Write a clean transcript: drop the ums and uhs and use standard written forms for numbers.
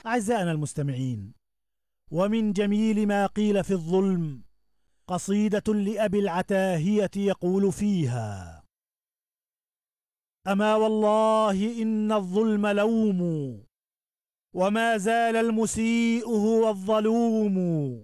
أعزائنا المستمعين، ومن جميل ما قيل في الظلم قصيدة لأبي العتاهية يقول فيها: أما والله إن الظلم لوم، وما زال المسيء هو الظلوم.